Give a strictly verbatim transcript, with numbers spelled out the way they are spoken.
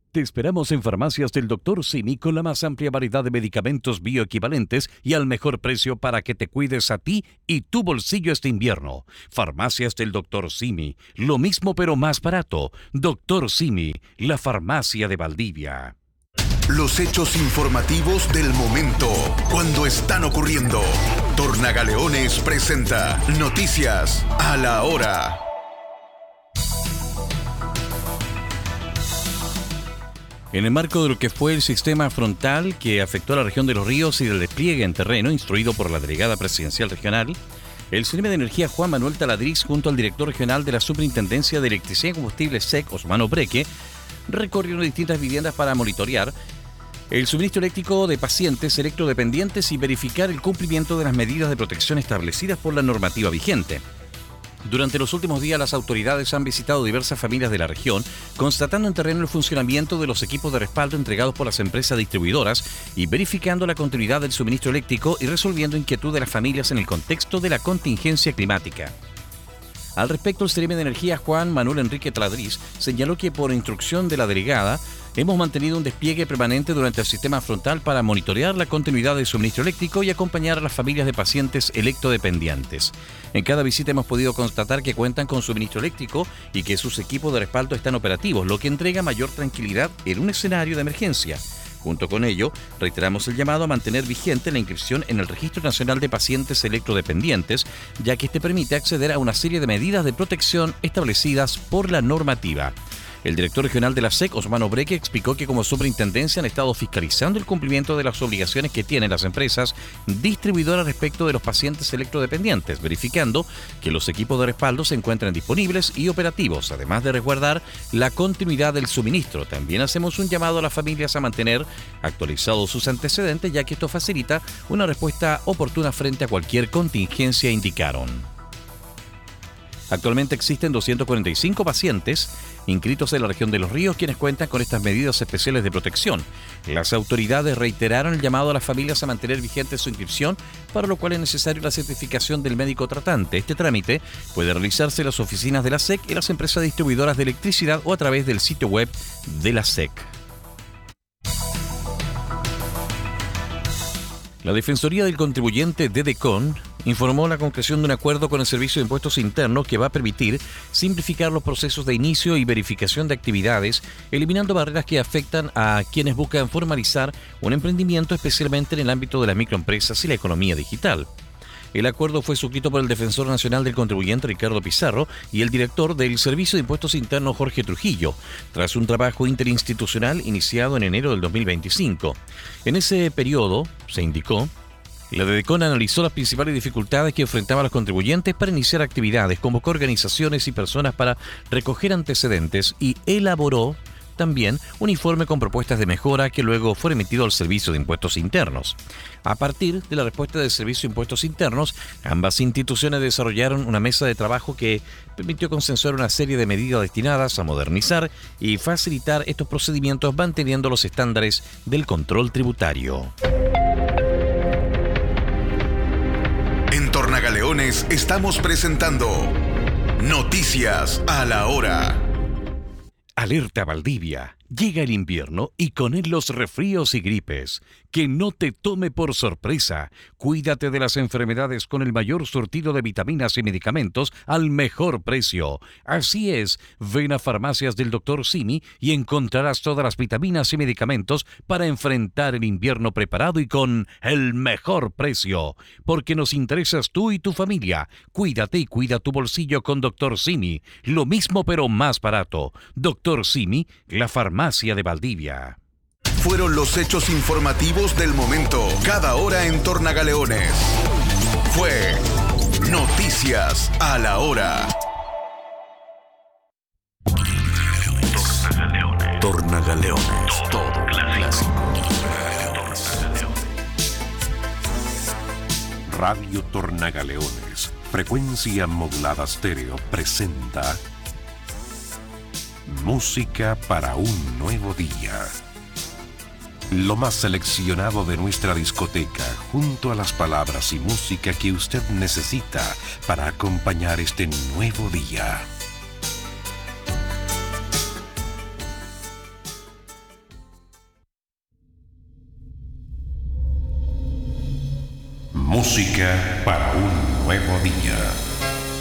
Te esperamos en Farmacias del doctor Simi con la más amplia variedad de medicamentos bioequivalentes y al mejor precio para que te cuides a ti y tu bolsillo este invierno. Farmacias del doctor Simi, lo mismo pero más barato. doctor Simi, la farmacia de Valdivia. Los hechos informativos del momento, cuando están ocurriendo. Tornagaleones presenta Noticias a la Hora. En el marco de lo que fue el sistema frontal que afectó a la región de Los Ríos y del despliegue en terreno instruido por la delegada presidencial regional, el Ceremi de Energía Juan Manuel Taladriz, junto al director regional de la Superintendencia de Electricidad y Combustibles S E C, Osmano Breque, recorrieron distintas viviendas para monitorear el suministro eléctrico de pacientes electrodependientes y verificar el cumplimiento de las medidas de protección establecidas por la normativa vigente. Durante los últimos días, las autoridades han visitado diversas familias de la región, constatando en terreno el funcionamiento de los equipos de respaldo entregados por las empresas distribuidoras y verificando la continuidad del suministro eléctrico y resolviendo inquietud de las familias en el contexto de la contingencia climática. Al respecto, el Ceremi de Energía Juan Manuel Enrique Taladriz señaló que por instrucción de la delegada hemos mantenido un despliegue permanente durante el sistema frontal para monitorear la continuidad del suministro eléctrico y acompañar a las familias de pacientes electrodependientes. En cada visita hemos podido constatar que cuentan con suministro eléctrico y que sus equipos de respaldo están operativos, lo que entrega mayor tranquilidad en un escenario de emergencia. Junto con ello, reiteramos el llamado a mantener vigente la inscripción en el Registro Nacional de Pacientes Electrodependientes, ya que este permite acceder a una serie de medidas de protección establecidas por la normativa. El director regional de la S E C, Osmano Breque, explicó que como superintendencia han estado fiscalizando el cumplimiento de las obligaciones que tienen las empresas distribuidoras respecto de los pacientes electrodependientes, verificando que los equipos de respaldo se encuentran disponibles y operativos, además de resguardar la continuidad del suministro. También hacemos un llamado a las familias a mantener actualizados sus antecedentes, ya que esto facilita una respuesta oportuna frente a cualquier contingencia, indicaron. Actualmente existen doscientos cuarenta y cinco pacientes inscritos en la región de Los Ríos quienes cuentan con estas medidas especiales de protección. Las autoridades reiteraron el llamado a las familias a mantener vigente su inscripción, para lo cual es necesaria la certificación del médico tratante. Este trámite puede realizarse en las oficinas de la S E C y las empresas distribuidoras de electricidad o a través del sitio web de la S E C. La Defensoría del Contribuyente de DECON informó la concreción de un acuerdo con el Servicio de Impuestos Internos que va a permitir simplificar los procesos de inicio y verificación de actividades, eliminando barreras que afectan a quienes buscan formalizar un emprendimiento, especialmente en el ámbito de las microempresas y la economía digital. El acuerdo fue suscrito por el Defensor Nacional del Contribuyente, Ricardo Pizarro, y el director del Servicio de Impuestos Internos, Jorge Trujillo, tras un trabajo interinstitucional iniciado en enero del dos mil veinticinco. En ese periodo, se indicó, la DECON analizó las principales dificultades que enfrentaban los contribuyentes para iniciar actividades, convocó organizaciones y personas para recoger antecedentes y elaboró también un informe con propuestas de mejora que luego fue emitido al Servicio de Impuestos Internos. A partir de la respuesta del Servicio de Impuestos Internos, ambas instituciones desarrollaron una mesa de trabajo que permitió consensuar una serie de medidas destinadas a modernizar y facilitar estos procedimientos, manteniendo los estándares del control tributario. En Tornagaleones estamos presentando Noticias a la Hora. Alerta Valdivia. Llega el invierno y con él los resfríos y gripes. Que no te tome por sorpresa. Cuídate de las enfermedades con el mayor surtido de vitaminas y medicamentos al mejor precio. Así es, ven a Farmacias del doctor Simi y encontrarás todas las vitaminas y medicamentos para enfrentar el invierno preparado y con el mejor precio. Porque nos interesas tú y tu familia. Cuídate y cuida tu bolsillo con doctor Simi. Lo mismo pero más barato. doctor Simi, la farmacia de Valdivia. Fueron los hechos informativos del momento, cada hora en Tornagaleones. Fue Noticias a la Hora. Tornagaleones. Tornagaleones. Todo clásico. Radio Tornagaleones, frecuencia modulada estéreo, presenta Música para un nuevo día. Lo más seleccionado de nuestra discoteca, junto a las palabras y música que usted necesita para acompañar este nuevo día. Música para un nuevo día.